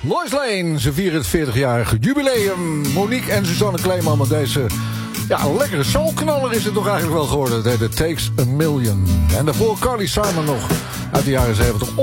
Lois Lane, ze vieren het 40-jarige jubileum. Monique en Suzanne Kleeman met deze... Ja, een lekkere soulknaller is het toch eigenlijk wel geworden. Het heet It Takes a Million. En daarvoor Carly Simon nog uit de jaren 70.